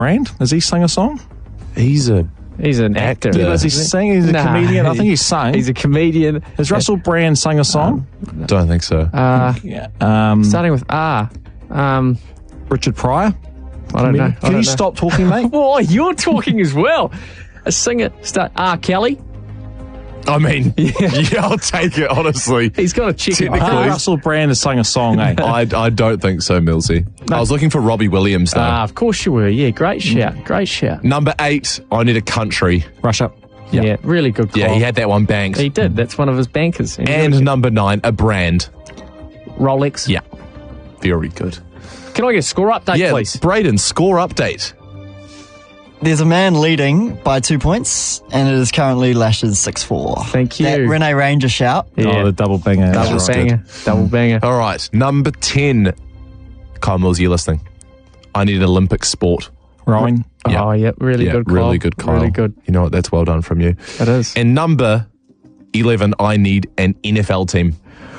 Brand? Has he sung a song? He's an actor. Yeah, does he sing? He's a comedian. I think he's sang. He's a comedian. Has Russell Brand sung a song? Don't think so. Starting with R. Richard Pryor? I don't know. Can you stop talking, mate? Oh, you're talking as well. A singer. R. Kelly. I mean, yeah, I'll take it, honestly. He's got a chicken. Russell Brand has sung a song, eh? I don't think so, Millsy. I was looking for Robbie Williams, though. Of course you were. Yeah, great shout. Great shout. Number 8, I Need a Country. Rush Up. Yeah, really good call. Yeah, he had that one banked. He did. That's one of his bankers. And number 9, a brand. Rolex. Yeah, very good. Can I get a score update, please? Braden, score update. There's a man leading by 2 points, and it is currently Lash's 6-4. Thank you. That Renee Ranger shout. Yeah. Oh, the double banger. Double That's right. banger. Double banger. All right, number 10. Kyle Mills, you're listening. I need an Olympic sport. Rowing. Yeah. Oh, yeah. Really good call. Really good, Kyle. Really good. You know what? That's well done from you. It is. And number 11, I need an NFL team.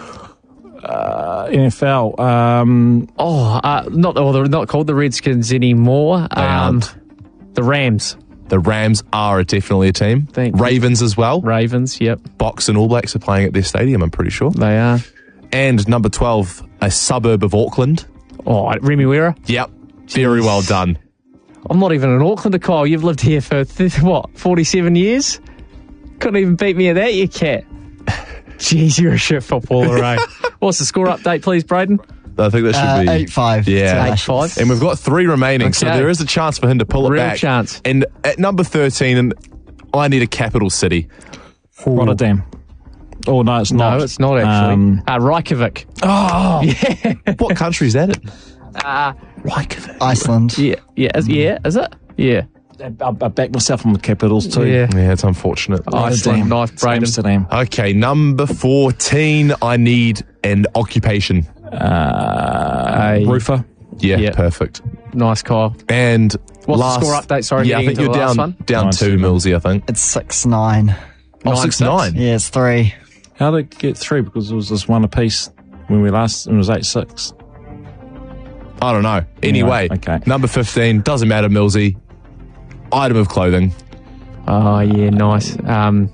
NFL. They're not called the Redskins anymore. They aren't. The Rams. The Rams are definitely a team. Thank you. Ravens as well. Ravens, yep. Box and All Blacks are playing at their stadium, I'm pretty sure. They are. And number 12, a suburb of Auckland. Oh, Remuera. Yep. Very well done. I'm not even an Aucklander, Kyle. You've lived here for, 47 years? Couldn't even beat me at that, you cat. Jeez, you're a shit footballer, eh? What's the score update, please, Braden? I think that should be 8-5. Yeah. 8-5. And we've got 3 remaining, so Okay. there is a chance for him to pull it Real back. chance. And at number 13, I need a capital city. Rotterdam. Oh, no, it's not. No, it's not actually. Reykjavik. What country is that in? Reykjavik. Iceland. Yeah, is it? Yeah. I back myself on the capitals too. Yeah. Yeah, it's unfortunate. Iceland, nice, It's Braden. Amsterdam. Okay, number 14, I need an occupation. Roofer. Yeah, Yeah. perfect. Nice, Kyle. And What's last, the score update? Sorry, yeah, I getting think into you're the last down one. down 2, 9-7. Millsy, I think. It's 6-9. Oh, 9-6. 6-9. Yeah, it's 3. How did it get through? Because it was just one apiece when we last. It was 8-6. I don't know. Anyway, okay. number 15, doesn't matter, Millsy. Item of clothing. Oh, yeah, nice. A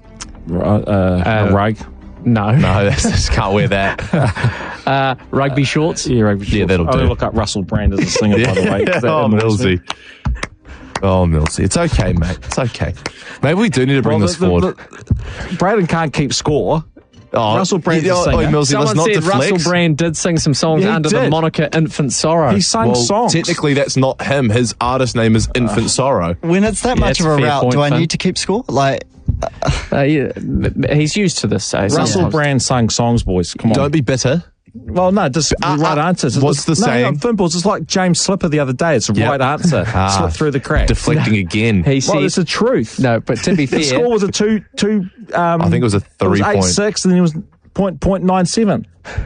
rug. No. No, just can't wear that. Rugby shorts. Yeah, rugby shorts. Yeah, that'll I'm do. gonna look up Russell Brand as a singer, by the way. 'cause that Oh, annoys me. Millsy. Oh, Millsy. It's okay, mate. It's okay. Maybe we do need to bring this forward. Braden can't keep score. Russell Brand's a singer. Millsy, let's Someone not said deflect. Russell Brand did sing some songs Yeah, he under the did. moniker Infant Sorrow. He sang Well, songs. technically, that's not him. His artist name is Infant Sorrow. When it's that Yeah, much it's of a a fair route, point, do I Finn. need to keep score? Like, Yeah, he's used to this. So Russell sometimes. Brand sang songs, boys. Come on. Don't be bitter. Well, no, just the right answer. what's the saying? No, Finballs, it's like James Slipper the other day. It's the Yep. right answer. Slip through the cracks. Deflecting again. He Well, said, it's the truth. no, but to be The fair, score was a two. I think it was a 3 point. 8-6, and then it was .97.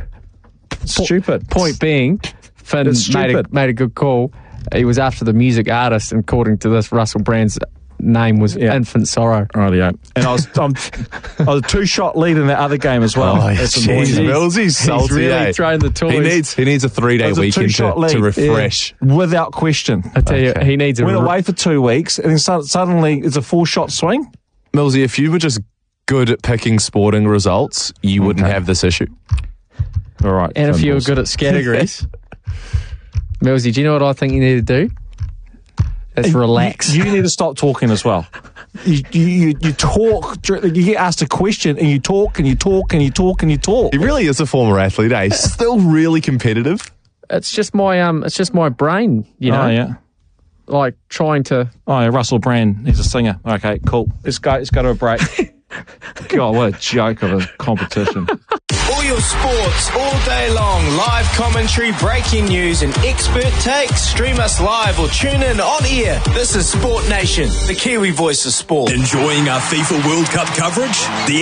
Stupid. point being, Finn It's made stupid. a good call. He was after the music artist, and according to this, Russell Brand's name was Infant Sorrow. Rightio. And I was a 2-shot lead in that other game as well. Oh, That's jeez, annoying. Millsy's salty, He's really eh? thrown the toys. He needs a 3-day It was a weekend 2-shot to lead. refresh. Yeah. Without question. I tell you, he needs a Went away for 2 weeks, and then suddenly it's a 4-shot swing. Millsy, if you were just good at picking sporting results, you wouldn't have this issue. All right. And if you were Finballs. good at categories, Millsy, do you know what I think you need to do? It's relax. You need to stop talking as well. You talk. You get asked a question, and you talk, and you talk, and you talk, and you talk. He really is a former athlete, eh? Still really competitive. It's just my brain, you know, Oh yeah. like trying to. Oh yeah. Russell Brand. He's a singer. Okay, cool. Let's go to a break. God, what a joke of a competition. All your sports all day long, live commentary, breaking news and expert takes. Stream us live or tune in on air. This is Sport Nation, the Kiwi voice of sport. Enjoying our FIFA World Cup coverage? The